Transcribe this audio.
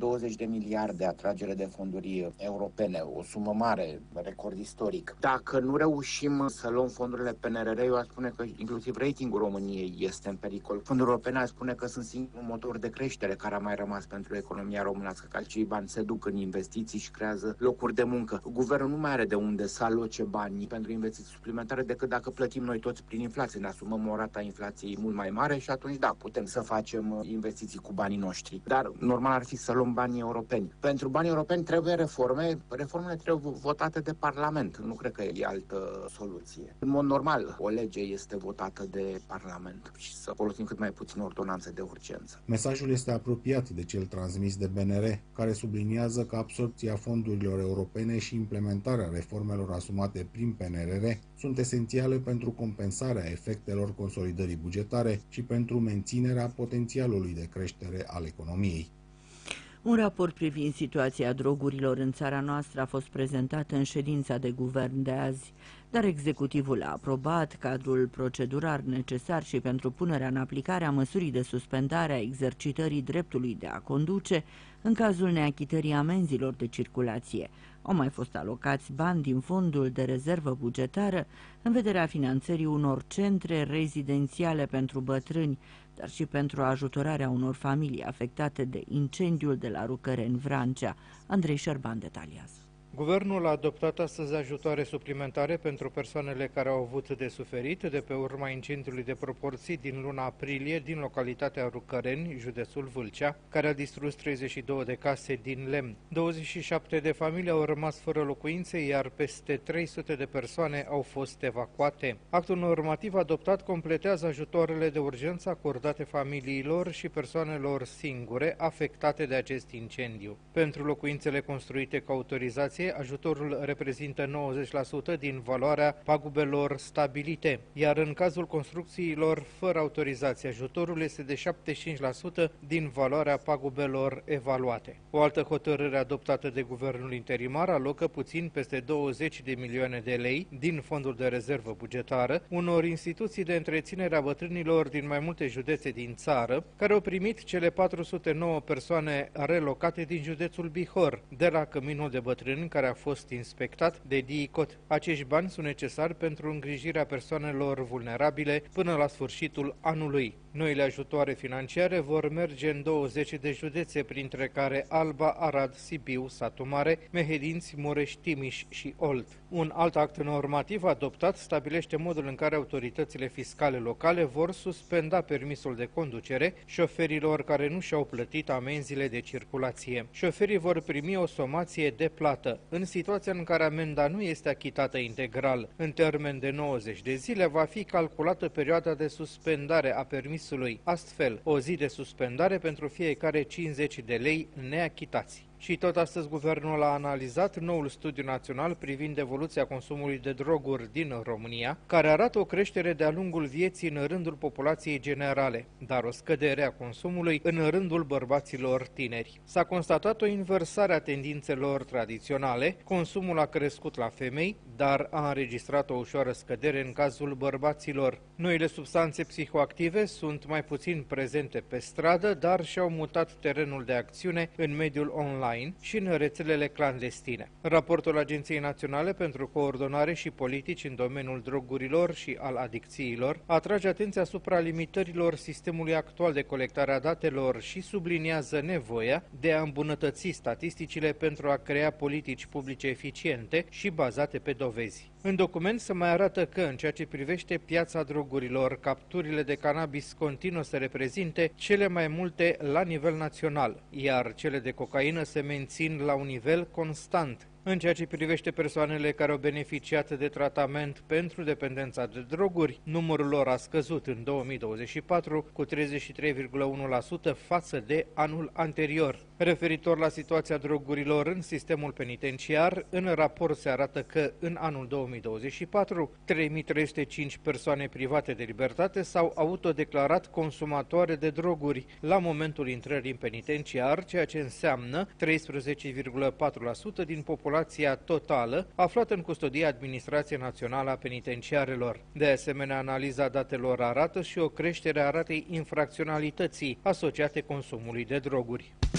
120 de miliarde atragere de fonduri europene, o sumă mare, record istoric. Dacă nu reușim să luăm fondurile PNRR, eu aș spune că inclusiv ratingul României este în pericol. Fondurile europene aș spune că sunt singurul motor de creștere care a mai rămas pentru economia românească, că acei bani se duc în investiții și creează locuri de muncă. Guvernul nu mai are de unde să aloce bani pentru investiții suplimentare decât dacă plătim noi toți prin inflație. Ne asumăm o rată a inflației mult mai mare și atunci, da, putem să facem investiții cu banii noștri. Dar normal ar fi să luăm banii europeni. Pentru banii europeni trebuie reforme. Reformele trebuie votate de Parlament. Nu cred că e altă soluție. În mod normal, o lege este votată de Parlament și să folosim cât mai puțin ordonanțe de urgență. Mesajul este apropiat de cel transmis de BNR, care subliniază că absorbția fondurilor europene și implementarea reformelor asumate prin PNRR sunt esențiale pentru compensarea efectelor consolidării bugetare și pentru menținerea potențialului de creștere al economiei. Un raport privind situația drogurilor în țara noastră a fost prezentat în ședința de guvern de azi, dar executivul a aprobat cadrul procedural necesar și pentru punerea în aplicare a măsurii de suspendare a exercitării dreptului de a conduce în cazul neachitării amenzilor de circulație. Au mai fost alocați bani din fondul de rezervă bugetară în vederea finanțării unor centre rezidențiale pentru bătrâni, dar și pentru ajutorarea unor familii afectate de incendiul de la Rucăreni-Vrancea. Andrei Șerban detaliază. Guvernul a adoptat astăzi ajutoare suplimentare pentru persoanele care au avut de suferit de pe urma incendiului de proporții din luna aprilie din localitatea Rucăreni, județul Vâlcea, care a distrus 32 de case din lemn. 27 de familii au rămas fără locuințe, iar peste 300 de persoane au fost evacuate. Actul normativ adoptat completează ajutoarele de urgență acordate familiilor și persoanelor singure afectate de acest incendiu. Pentru locuințele construite cu autorizație, ajutorul reprezintă 90% din valoarea pagubelor stabilite, iar în cazul construcțiilor fără autorizație, ajutorul este de 75% din valoarea pagubelor evaluate. O altă hotărâre adoptată de guvernul interimar alocă puțin peste 20 de milioane de lei din fondul de rezervă bugetară unor instituții de întreținere a bătrânilor din mai multe județe din țară, care au primit cele 409 persoane relocate din județul Bihor, de la Căminul de Bătrâni, care a fost inspectat de DICOT. Acești bani sunt necesari pentru îngrijirea persoanelor vulnerabile până la sfârșitul anului. Noile ajutoare financiare vor merge în 20 de județe, printre care Alba, Arad, Sibiu, Satu Mare, Mehedinți, Mureș, Timiș și Olt. Un alt act normativ adoptat stabilește modul în care autoritățile fiscale locale vor suspenda permisul de conducere șoferilor care nu și-au plătit amenziile de circulație. Șoferii vor primi o somație de plată. În situația în care amenda nu este achitată integral în termen de 90 de zile, va fi calculată perioada de suspendare a permisului. Astfel, o zi de suspendare pentru fiecare 50 de lei neachitați. Și tot astăzi guvernul a analizat noul studiu național privind evoluția consumului de droguri din România, care arată o creștere de-a lungul vieții în rândul populației generale, dar o scădere a consumului în rândul bărbaților tineri. S-a constatat o inversare a tendințelor tradiționale, consumul a crescut la femei, dar a înregistrat o ușoară scădere în cazul bărbaților. Noile substanțe psihoactive sunt mai puțin prezente pe stradă, dar și-au mutat terenul de acțiune în mediul online și în rețelele clandestine. Raportul Agenției Naționale pentru Coordonare și Politici în domeniul drogurilor și al adicțiilor atrage atenția asupra limitărilor sistemului actual de colectare a datelor și subliniază nevoia de a îmbunătăți statisticile pentru a crea politici publice eficiente și bazate pe dovezi. În document se mai arată că, în ceea ce privește piața drogurilor, capturile de cannabis continuă să reprezinte cele mai multe la nivel național, iar cele de cocaină se mențin la un nivel constant. În ceea ce privește persoanele care au beneficiat de tratament pentru dependența de droguri, numărul lor a scăzut în 2024 cu 33,1% față de anul anterior. Referitor la situația drogurilor în sistemul penitenciar, în raport se arată că în anul 2024, 3305 persoane private de libertate s-au autodeclarat consumatoare de droguri la momentul intrării în penitenciar, ceea ce înseamnă 13,4% din populația totală aflată în custodie Administrației Națională a Penitenciarelor. De asemenea, analiza datelor arată și o creștere a ratei infracționalității asociate consumului de droguri.